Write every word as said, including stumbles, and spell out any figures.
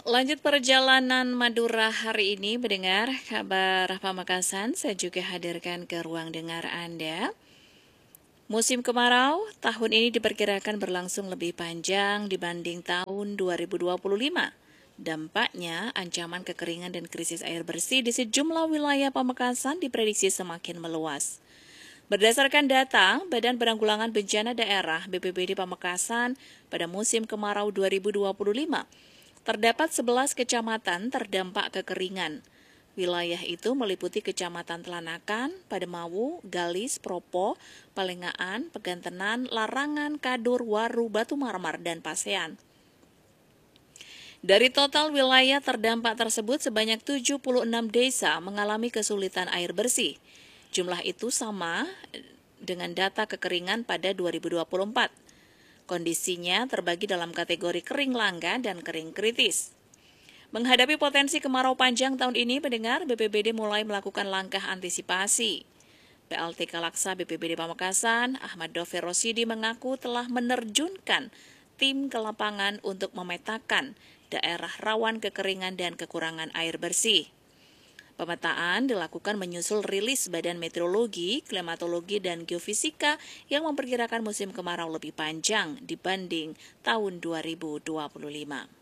Lanjut perjalanan Madura hari ini mendengar kabar Pamekasan, saya juga hadirkan ke ruang dengar Anda. Musim kemarau tahun ini diperkirakan berlangsung lebih panjang dibanding tahun dua ribu dua puluh lima. Dampaknya, ancaman kekeringan dan krisis air bersih di sejumlah wilayah Pamekasan diprediksi semakin meluas. Berdasarkan data Badan Penanggulangan Bencana Daerah B P B D Pamekasan pada musim kemarau dua ribu dua puluh lima, terdapat sebelas kecamatan terdampak kekeringan. Wilayah itu meliputi Kecamatan Telanakan, Pademawu, Galis, Propo, Palengaan, Pegantenan, Larangan, Kadur, Waru, Batu Marmar, dan Pasean. Dari total wilayah terdampak tersebut, sebanyak tujuh puluh enam desa mengalami kesulitan air bersih. Jumlah itu sama dengan data kekeringan pada dua ribu dua puluh empat. Kondisinya terbagi dalam kategori kering langka dan kering kritis. Menghadapi potensi kemarau panjang tahun ini, pendengar, B P B D mulai melakukan langkah antisipasi. P L T Kalaksa B P B D Pamekasan, Ahmad Dover Rosidi mengaku telah menerjunkan tim ke lapangan untuk memetakan daerah rawan kekeringan dan kekurangan air bersih. Pemetaan dilakukan menyusul rilis Badan Meteorologi, Klimatologi, dan Geofisika yang memperkirakan musim kemarau lebih panjang dibanding tahun dua ribu dua puluh lima.